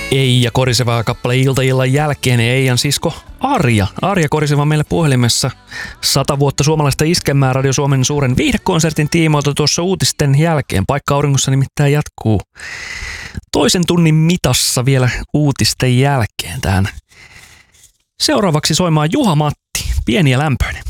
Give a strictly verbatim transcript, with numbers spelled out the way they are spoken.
Eija Koriseva kappale iltaillan jälkeen. Eijan sisko Arja. Arja Koriseva meille puhelimessa. Sata vuotta suomalaista Iskelmää Radio Suomen suuren viihdekonsertin tiimoilta tuossa uutisten jälkeen. Paikka auringossa nimittäin jatkuu toisen tunnin mitassa vielä uutisten jälkeen tähän. Seuraavaksi soimaan Juha Matti, Pieni ja lämpöinen.